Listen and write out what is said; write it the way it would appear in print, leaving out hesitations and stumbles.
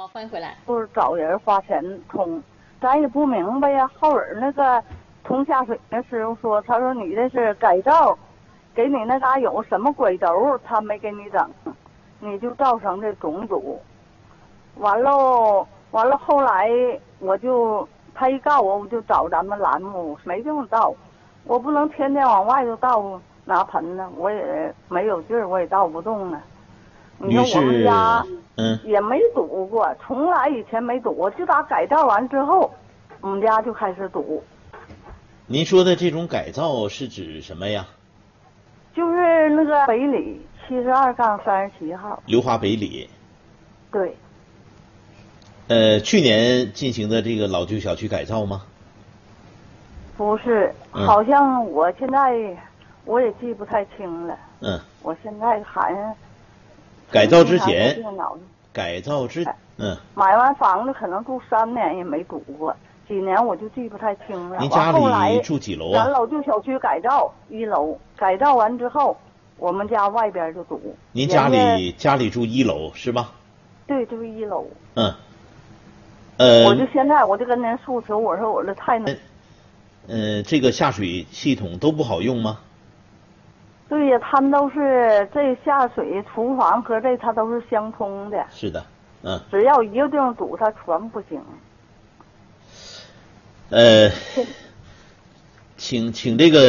欢迎回来。 不是找人花钱通，咱也不明白呀。后人那个通下水那师傅说，他说你这是改造，给你那嘎有什么鬼头，他没给你整，你就造成这种阻。完了后来他一告我就找咱们栏目，没地方倒，我不能天天往外头倒拿盆呢，我也没有劲儿，我也倒不动呢。你说我们家也没堵过，从来以前没堵过，就打改造完之后，我们家就开始堵。 您说的这种改造是指什么呀？ 就是那个北里72-37号。 流华北里。 对。 去年进行的这个老旧小区改造吗？ 不是，好像我现在我也记不太清了。我现在还。 改造之前， 买完房子可能住3年也没堵过，几年我就记不太清了。 您家里住几楼啊？ 咱老旧小区改造1楼，改造完之后，我们家外边就堵。 您家里住1楼是吧？ 对，就是1楼。 我就现在我就跟您诉求，我说我这太难。 这个下水系统都不好用吗？ 对呀，他们都是这下水厨房和它都是相通的。 是的， 只要一个地方堵，它全不行。 请这个。